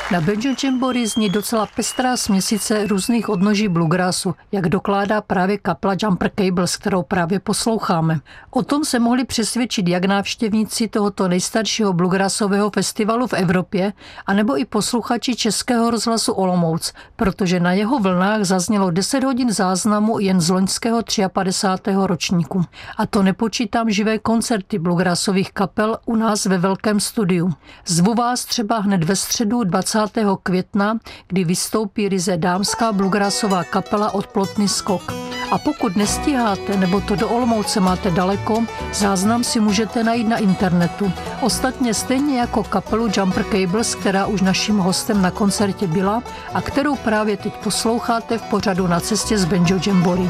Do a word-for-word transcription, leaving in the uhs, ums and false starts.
Na Banjo Jamboree zní docela pestrá směsice různých odnoží bluegrassu, jak dokládá právě kapela Jumper Cables, kterou právě posloucháme. O tom se mohli přesvědčit jak návštěvníci tohoto nejstaršího bluegrassového festivalu v Evropě, anebo i posluchači Českého rozhlasu Olomouc, protože na jeho vlnách zaznělo deset hodin záznamu jen z loňského padesátého třetího ročníku. A to nepočítám živé koncerty bluegrassových kapel u nás ve velkém studiu. Zvu vás třeba hned ve středu dvacátého května, kdy vystoupí ryze dámská bluegrassová kapela od Plotny Skok. A pokud nestíháte nebo to do Olomouce máte daleko, záznam si můžete najít na internetu. Ostatně stejně jako kapelu Jumper Cables, která už naším hostem na koncertě byla a kterou právě teď posloucháte v pořadu Na cestě z Banjo Jamboree.